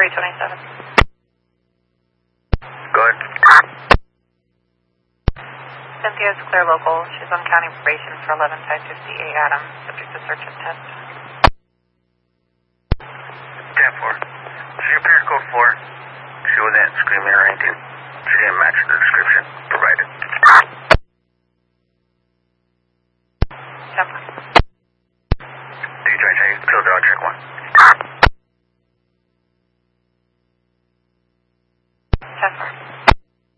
327. Go ahead. Cynthia's clear local. She's on county probation for 11-558 Adams, subject to search and test. 10-4. She appeared code 4. She wasn't screaming or anything. She didn't match the description provided. 10-4. 327, kill dog, check 1.